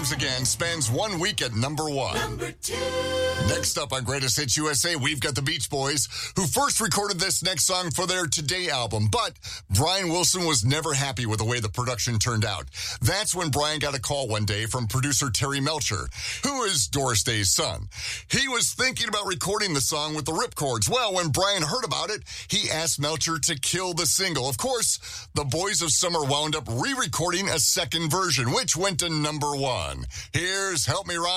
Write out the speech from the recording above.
times again, spends 1 week at number 1. Number 2. Next up on Greatest Hits USA, we've got the Beach Boys, who first recorded this next song for their Today album. But Brian Wilson was never happy with the way the production turned out. That's when Brian got a call one day from producer Terry Melcher, who is Doris Day's son. He was thinking about recording the song with the ripcords. Well, when Brian heard about it, he asked Melcher to kill the single. Of course, the Boys of Summer wound up re-recording a second version, which went to number 1. Here's Help Me Ride.